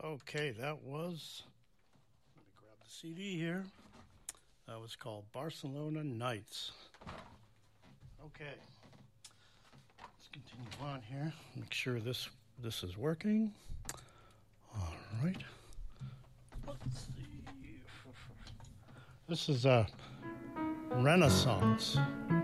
Okay, that was. Let me grab the CD here. That was called Barcelona Nights. Okay, let's continue on here. Make sure this is working. All right. Let's see. This is a Renaissance.